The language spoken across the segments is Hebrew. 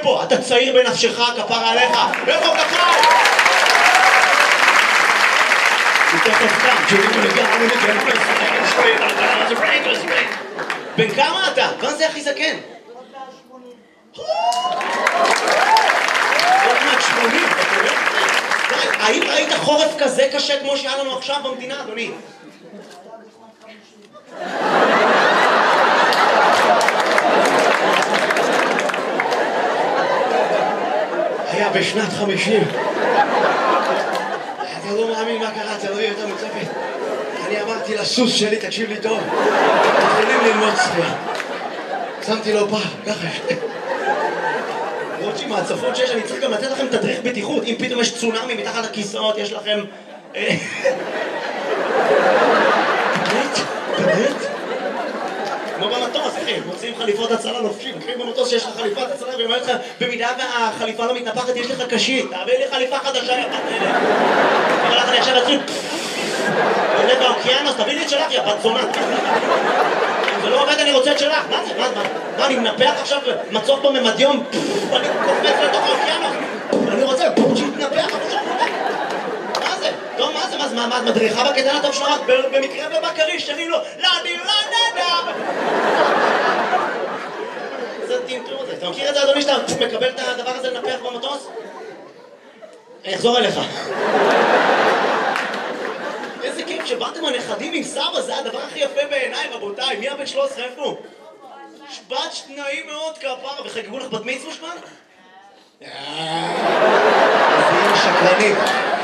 פה? אתה צעיר בנפשך, כפרה עליך. איפה קקאי? הוא תכף קם, בן כמה אתה? כמה זה הכי זקן? עוד מעט 80, אתה קורא? האם ראית חורף כזה קשה כמו שהיה לנו עכשיו במדינה, אדוני? היה בשנת 50. אתה לא מאמין מה קרה, אתה לא יהיה יותר מצפת. אני אמרתי לסוס שלי, תקשיב לי טוב, מתחילים ללמוד שחייה. שמתי לו פעם, ככה. למרות שעם ההצפות שיש, אני צריך גם לתת לכם תדריך בטיחות. אם פתאום יש צונאמי מתחת לכיסאות, יש לכם... באמת? כמו במטוס, אחי, מוצאים חליפות הצלה לובשים. אחי, במטוס שיש לך חליפת הצלה, ואומר לך, במידה והחליפה לא מתנפחת, יש לך קשית. תעביר לי חליפה חדשה, יא בת מלך. אבל לך אני עכשיו אצליח... עולה באוקיינוס, תביא לי את שלך, יא בת זונה. אם זה לא עובד, אני רוצה את שלך. מה זה? מה, אני מנפח עכשיו מצוף בממדיום? אני קופץ לתוך האוקיינוס. אני רוצה שיתנפח עכשיו. מה זה? טוב, מה זה? מה, את מדריכה בקטן הטוב שלך? במקרה ובקריש, תראי לו, לא, זה טמטום הזה. אתה מכיר את זה, אדוני, שאתה מקבל את הדבר הזה לנפח במטוס? אני אחזור אליך. איזה כיף שבאתם הנכדים עם סבא, זה הדבר הכי יפה בעיניי, רבותיי. מי הבן 13 איפה? שבת שניים מאוד כפרה, וחגגו לך בת מצווה שמן? איזה אימא שקרנית.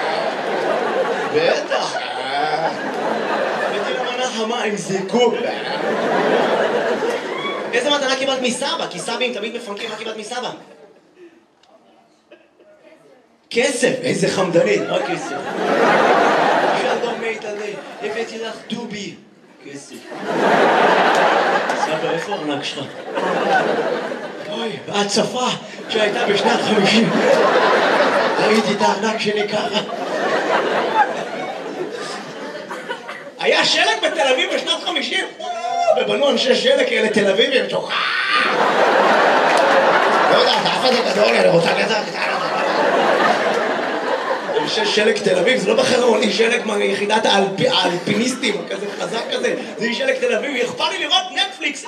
בטח. הבאתי למנה חמה עם זיקוק. איזה מתנה קיבלת מסבא? כי סבים תמיד מפנקים, מה קיבלת מסבא? כסף, איזה חמדנית, רק כסף. שלום מית עלי, הבאתי לך דובי. כסף. סבא, איפה הארנק שלך? אוי, בהצפה שהייתה בשנת 50. ראיתי את הארנק שלי ככה. היה שלג בתל אביב בשנת 50. ובנו אנשי שלג כאלה תל אביבים. לא יודע, אתה אף אחד גדול, אני רוצה כזה קטן. אנשי שלג תל אביב, זה לא בחרון, היא שלג מיחידת האלפיניסטים, כזה חזק כזה. זה היא שלג תל אביב, יכפה לי לראות נטפליקס.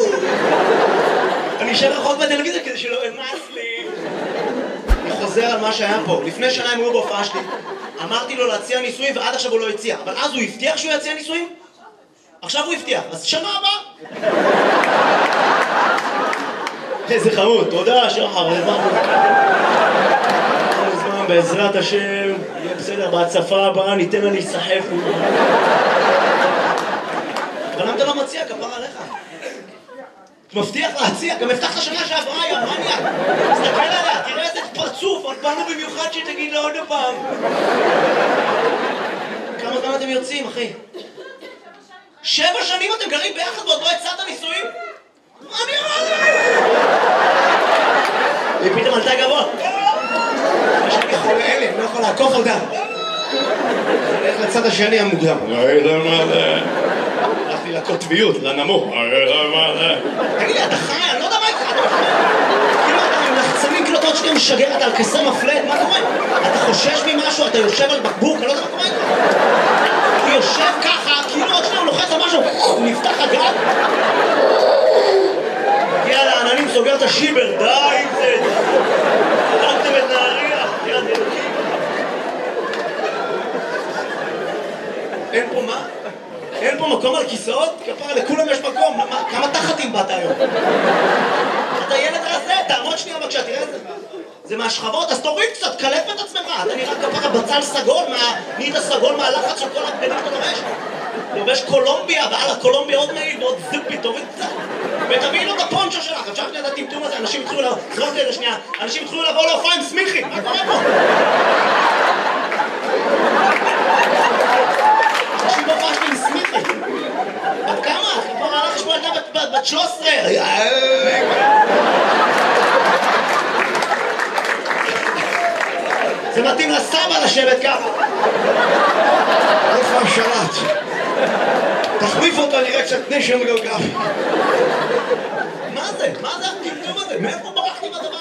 אני אשאר רחוק בטלוויזיה כדי שלא אמס לי. אני חוזר על מה שהיה פה. לפני שנה הם היו בהופעה שלי. אמרתי לו להציע נישואים ועד עכשיו הוא לא הציע. אבל אז הוא הבטיח שהוא יציע נישואים? עכשיו הוא הבטיח. אז שנה הבאה. איזה חמוד. תודה, שחר. בעזרת השם, יהיה בסדר, בהצפה הבאה ניתן לה להיסחף. אבל למה אתה לא מציע, כפרה עליך? מבטיח להציע, גם הבטחת שנה שעברה, יא מניאק. תסתכל עליה, תראה איזה פרצוף, עוד באנו במיוחד שתגיד לה עוד פעם. כמה זמן אתם יוצאים, אחי? 7 שנים אתם גרים ביחד ועוד לא הצעת נישואים? מה אני אמר לך? היא פתאום עלתה גבוה. יש לי חולה אלה, אני לא יכול לעקוף אותה. הולך לצד השני המוקדם. הלכתי לקוטביות, לנמוך. תגיד לי, אתה חי? אני לא יודע מה איתך. כאילו אתה עם לחצנים קלוטות שאתה משגר, אתה על כסר מפלט, מה קורה? אתה חושש ממשהו, אתה יושב על בקבוק, אני לא יודע מה קורה איתך. הוא יושב ככה, כאילו עוד שניה הוא לוחץ על משהו, הוא נפתח הגל. מגיע לעננים, סוגר את השיבר, די עם זה. הרגתם את נהריה, יד אלוקים. אין פה מה? אין פה מקום על כיסאות? כפרה, לכולם יש מקום. כמה תחתים באת היום? אתה ילד רזה, תעמוד שנייה בבקשה, תראה את זה. זה מהשכבות, אז תוריד קצת, קלף את עצמך. אתה נראה כפרה בצל סגול, נהיית סגול מהלחץ של כל הבגדים אתה לובש. לובש קולומביה, ועל הקולומביה עוד מעיל ועוד זיפי, תוריד קצת. ותביאי לו את הפונצ'ו שלך, אפשר שנייה את הטמטום הזה, אנשים התחילו לבוא, זרוק לי לשנייה, אנשים התחילו לבוא להופעה עם סמיכי, מה קורה פה? אנשים בהופעה שלי עם סמיכי. בת כמה? כבר הלך לשמוע ילדה בת 13. זה מתאים לסבא לשבת ככה. איפה השלט? תחליף אותו, נראה קצת נשם גאוגרפי. מה זה? מה זה הטמטום הזה? מאיפה ברחתי בדבר